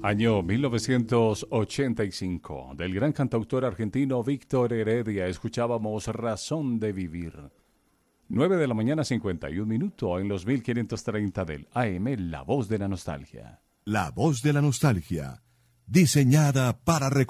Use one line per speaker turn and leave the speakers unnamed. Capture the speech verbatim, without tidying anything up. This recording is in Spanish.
Año mil novecientos ochenta y cinco. Del gran cantautor argentino Víctor Heredia escuchábamos Razón de Vivir. nueve de la mañana, cincuenta y un minutos en los mil quinientos treinta del A M, La Voz de la Nostalgia.
La Voz de la Nostalgia, diseñada para recordar.